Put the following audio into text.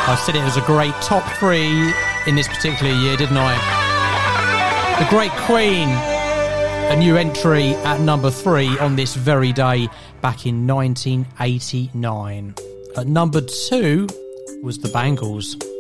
I said it was a great top 3 in this particular year, didn't I? The Great Queen, a new entry at number 3 on this very day back in 1989. At number 2 was the Bangles.